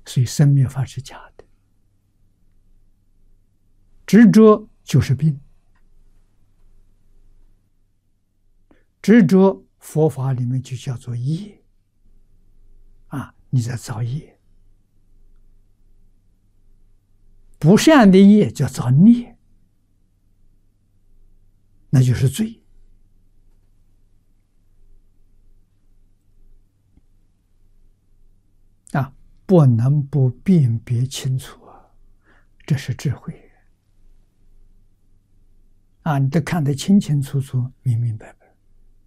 所以生灭法是假的，执着就是病，执着佛法里面就叫做业啊，你在造业，不善的业叫造孽，那就是罪。啊，不能不辨别清楚啊，这是智慧啊！你得看得清清楚楚、明明白白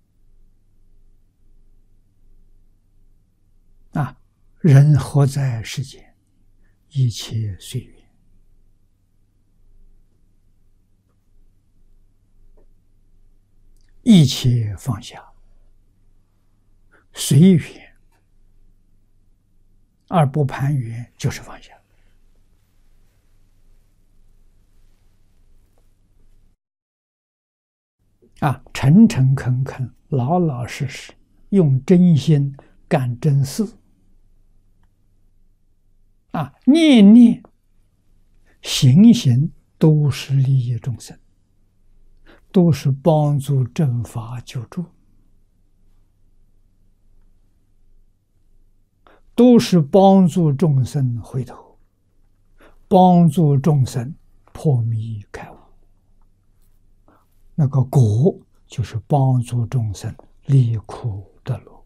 啊！人活在世间，一切随缘，一切放下，随缘。而不攀缘，就是放下。啊，诚诚恳恳，老老实实，用真心干真事。啊，念念行行都是利益众生，都是帮助正法救助。都是帮助众生回头，帮助众生破迷开悟。那个果就是帮助众生离苦得乐。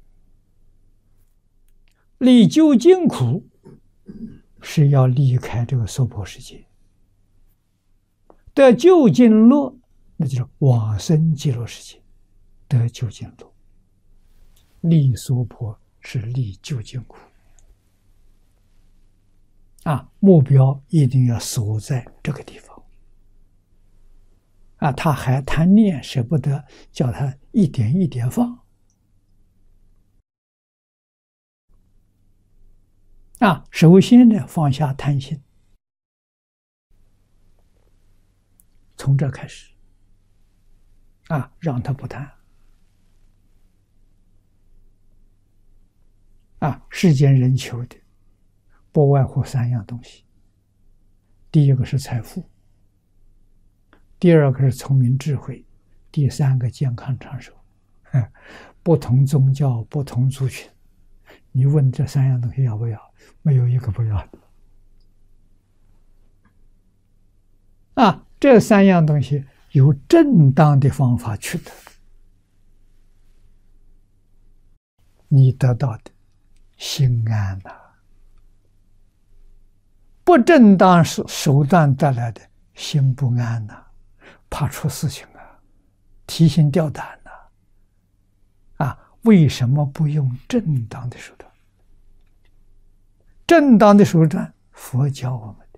离究竟苦是要离开这个娑婆世界，得究竟乐，那就是往生极乐世界，得究竟乐。离娑婆是离究竟苦。啊，目标一定要锁在这个地方。啊，他还贪念，舍不得，叫他一点一点放。啊，首先呢，放下贪心，从这开始。啊，让他不贪。啊，世间人求的不外乎三样东西，第一个是财富，第二个是聪明智慧，第三个健康长寿。不同宗教、不同族群，你问这三样东西要不要？没有一个不要的。啊，这三样东西有正当的方法取得，你得到的心安呐。不正当手段得来的心不安呐，怕出事情啊，提心吊胆呐。啊，为什么不用正当的手段？正当的手段，佛教我们的。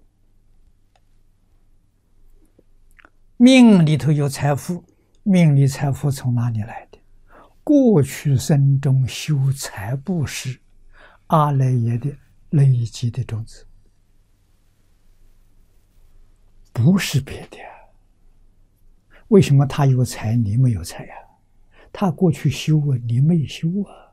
命里头有财富，命里财富从哪里来的？过去生中修财布施，阿赖耶的累积的种子。不是别的。为什么他有财你没有财呀？他过去修啊，你没修啊。